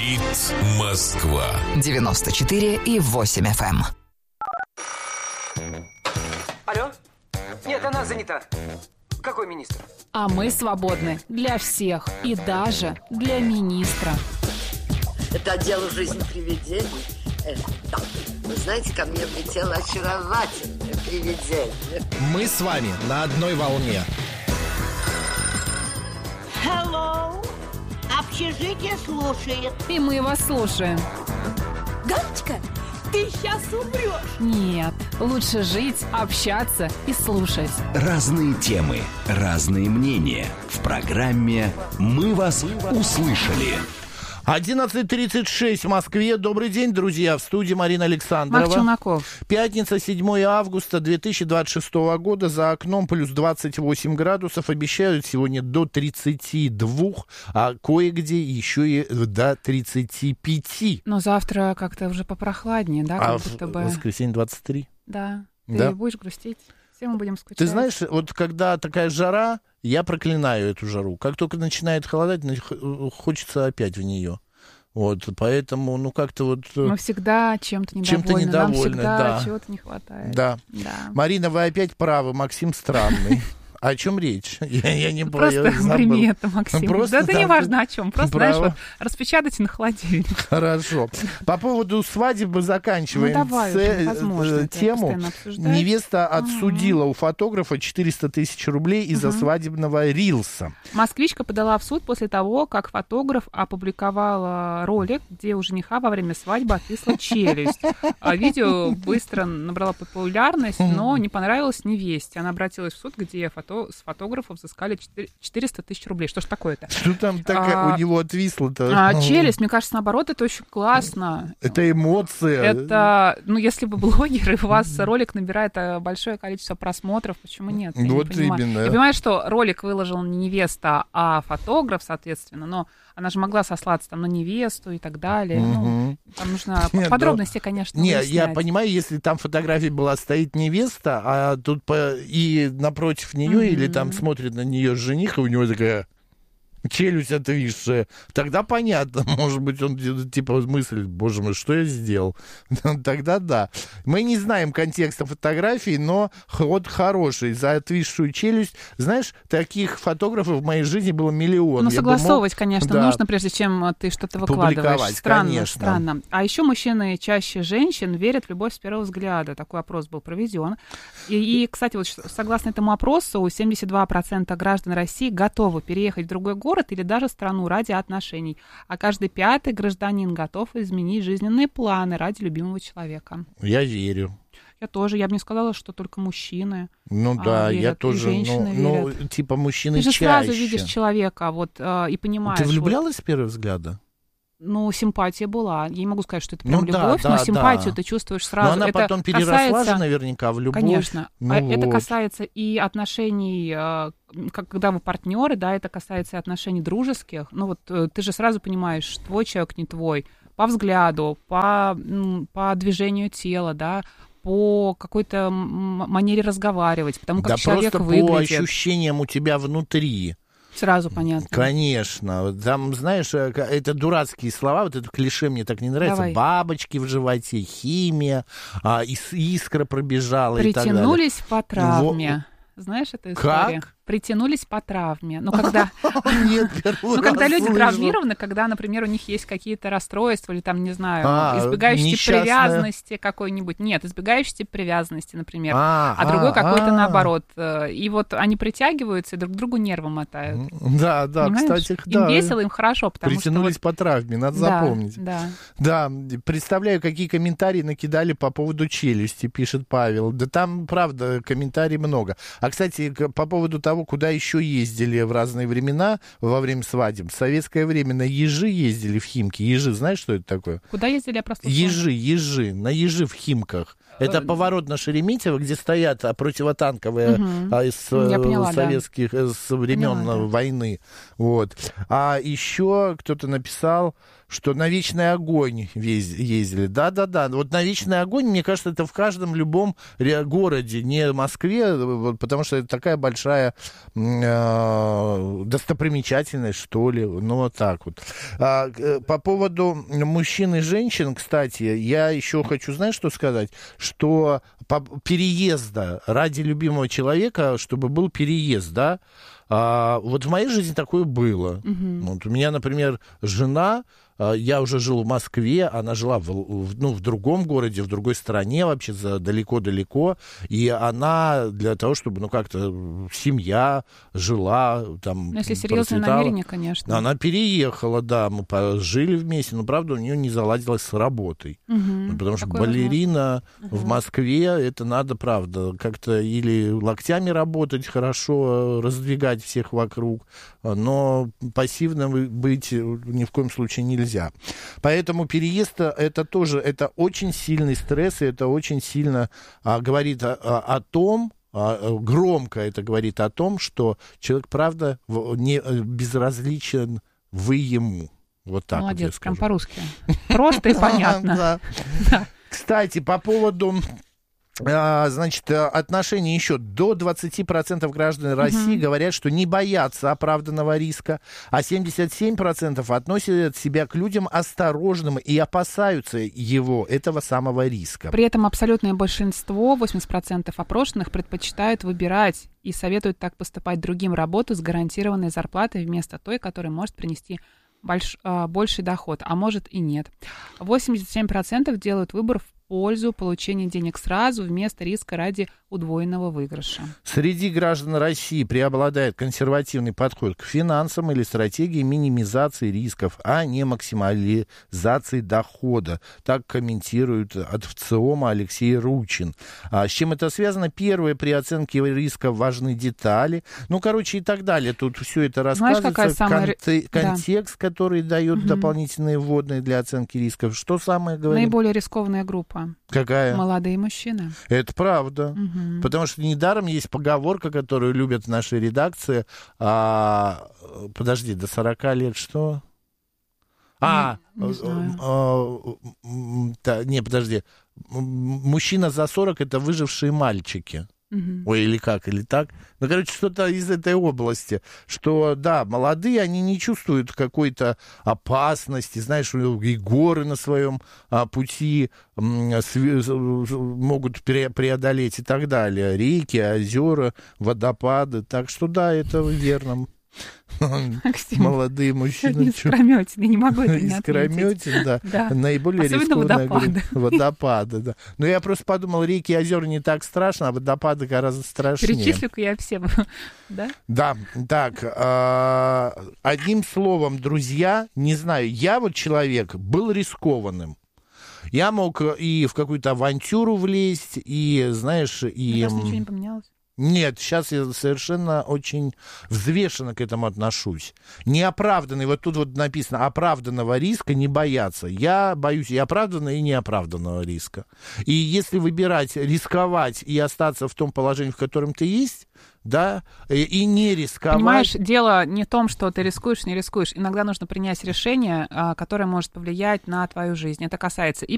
Говорит Москва. 94,8 FM. Алло? Нет, она занята. Какой министр? А мы свободны для всех и даже для министра. Это отдел «Жизнь привидений». Да. Вы знаете, ко мне влетело очаровательное привидение. Мы с вами на одной волне. Hello. Общежитие слушает. И мы вас слушаем. Галочка, ты сейчас умрешь. Нет, лучше жить, общаться и слушать. Разные темы, разные мнения. В программе «Мы вас услышали». 11:36 в Москве. Добрый день, друзья. В студии Марина Александрова. Марк Челноков. Пятница, 7 августа 2026 года. За окном плюс 28 градусов. Обещают сегодня до 32, а кое-где еще и до 35. Но завтра как-то уже попрохладнее, да? Как будто бы... в воскресенье 23? Да. Да. Ты будешь грустить? Все мы будем скучать. Ты знаешь, вот когда такая жара, я проклинаю эту жару. Как только начинает холодать, хочется опять в нее. Вот, поэтому, ну, как-то вот... Мы всегда чем-то недовольны. Нам всегда да. чего-то не хватает. Да. Марина, вы опять правы, Максим странный. О чем речь? Я не просто прими это, Максим. Просто да это не важно о чем. Просто, право. знаешь, вот, распечатайте на холодильник. Хорошо. По поводу свадьбы заканчиваем тему. Невеста отсудила у фотографа 400 тысяч рублей из-за свадебного рилса. Москвичка подала в суд после того, как фотограф опубликовал ролик, где у жениха во время свадьбы отвисла челюсть. Видео быстро набрало популярность, но не понравилось невесте. Она обратилась в суд, где с фотографов взыскали 400 тысяч рублей. Что ж такое-то? Что там такое у него отвисло-то? Челюсть, мне кажется, наоборот, это очень классно. Это эмоция. Это, ну, если вы блогер, и у вас ролик набирает большое количество просмотров, почему нет? Я вот не понимаю. именно. Я понимаю, что ролик выложил не невеста, а фотограф, соответственно, но она же могла сослаться там на невесту и так далее. Ну, там нужно подробности, конечно, Нет, выяснять. я понимаю, если там фотография была, стоит невеста, а тут и напротив нее, или там смотрит на нее жених, и у него такая челюсть отвисшая, тогда понятно, может быть, он типа мыслит, боже мой, что я сделал? Тогда да. Мы не знаем контекста фотографии, но ход хороший. За отвисшую челюсть, знаешь, таких фотографов в моей жизни было миллион. Ну, согласовывать, конечно, нужно, прежде чем ты что-то выкладываешь. Странно. А еще мужчины чаще женщин верят в любовь с первого взгляда. Такой опрос был проведен. И, кстати, вот согласно этому опросу, 72% граждан России готовы переехать в другой город или даже страну ради отношений. А каждый пятый гражданин готов изменить жизненные планы ради любимого человека. Я верю. Я тоже. Я бы не сказала, что только мужчины. Ну да, верят, я тоже. Ну, типа мужчины чаще. Ты же сразу видишь человека вот, и понимаешь. Ты влюблялась с первого взгляда? Ну, симпатия была. Я не могу сказать, что это прям любовь, но симпатию ты чувствуешь сразу. Но она это потом переросла же наверняка в любовь. Конечно. Это вот. касается и отношений, когда вы партнеры, да, это касается и отношений дружеских. Ну вот ты же сразу понимаешь, твой человек не твой. По взгляду, по движению тела, да, по какой-то манере разговаривать, потому как человек выглядит. Да просто по ощущениям у тебя внутри. Сразу понятно. Конечно. Там, знаешь, это дурацкие слова, вот это клише мне так не нравится. Давай. Бабочки в животе, химия, искра пробежала и так далее. Притянулись по травме. Знаешь эту историю? Как? Притянулись по травме. Ну, когда люди слышу. травмированы, когда, например, у них есть какие-то расстройства или там, не знаю, избегающий тип привязанности какой-нибудь. Нет, избегающий тип привязанности, например. А другой какой-то наоборот. И вот они притягиваются и друг к другу нервы мотают. Да, понимаешь? кстати, да. Им весело, им хорошо, потому что... Притянулись по травме, надо запомнить. Да, представляю, какие комментарии накидали по поводу челюсти, пишет Павел. Да там, правда, комментариев много. А, кстати, по поводу того, куда еще ездили в разные времена во время свадеб. В советское время на Ежи ездили в Химки. Ежи, знаешь, что это такое? Куда ездили? Я просто... Ежи. На Ежи в Химках. Это поворот на Шереметьево, где стоят противотанковые из советских времен войны. Вот. А еще кто-то написал, что на Вечный огонь ездили. Да. Вот на Вечный огонь, мне кажется, это в каждом любом городе, не в Москве, потому что это такая большая достопримечательность, что ли, ну, вот так вот. По поводу мужчин и женщин, кстати, я еще хочу, знаешь, что сказать? Что переезда ради любимого человека, чтобы был переезд, да, вот в моей жизни такое было. Вот у меня, например, жена, я уже жил в Москве, она жила в другом городе, в другой стране, вообще далеко-далеко, и она для того, чтобы, как-то семья жила, там, если серьезное намерение, конечно. Она переехала, да, мы жили вместе, но, правда, у нее не заладилось с работой, потому что балерина в Москве, это надо, правда, как-то или локтями работать хорошо, раздвигать всех вокруг, но пассивно быть ни в коем случае нельзя. Поэтому переезд это очень сильный стресс, и это очень сильно говорит о том, громко это говорит о том, что человек, правда, не безразличен вы ему. Вот так. Молодец, вот прям по-русски. Просто и понятно. Кстати, по поводу... Значит, отношения еще до 20% граждан России говорят, что не боятся оправданного риска, а 77% относят себя к людям осторожным и опасаются этого самого риска. При этом абсолютное большинство, 80% опрошенных, предпочитают выбирать и советуют так поступать другим работу с гарантированной зарплатой вместо той, которая может принести больший доход, а может и нет. 87% делают выбор в пользу получения денег сразу вместо риска ради удвоенного выигрыша. Среди граждан России преобладает консервативный подход к финансам или стратегии минимизации рисков, а не максимализации дохода. Так комментирует от ВЦИОМа Алексей Ручин. С чем это связано? Первое, при оценке риска важны детали. И так далее. Тут все это рассказывается. Контекст, который дает дополнительные вводные для оценки рисков. Что самое говорим? Наиболее рискованная группа. Какая? Молодые мужчины. Это правда. Потому что недаром есть поговорка, которую любят в нашей редакции. Подожди, до 40 лет что? Подожди. Мужчина за 40 — это выжившие мальчики. Ой, или так. Что-то из этой области, что, да, молодые, они не чувствуют какой-то опасности, знаешь, и горы на своем пути могут преодолеть и так далее, реки, озера, водопады, так что, да, это верно. Максим, молодые мужчины. Искрометин, я не могу это не отметить. Искрометин, да. Наиболее рискованная водопады, да. Но я просто подумал, реки и озера не так страшно, а водопады гораздо страшнее. Перечислю-ка я все, да? Да, так, одним словом, друзья, не знаю, я человек был рискованным. Я мог и в какую-то авантюру влезть, и, знаешь, и... Мне кажется, ничего не поменялось. Нет, сейчас я совершенно очень взвешенно к этому отношусь. Неоправданный, вот тут написано, оправданного риска не бояться. Я боюсь и оправданного, и неоправданного риска. И если выбирать, рисковать и остаться в том положении, в котором ты есть, да, и не рисковать. Понимаешь, дело не в том, что ты рискуешь, не рискуешь. Иногда нужно принять решение, которое может повлиять на твою жизнь. Это касается и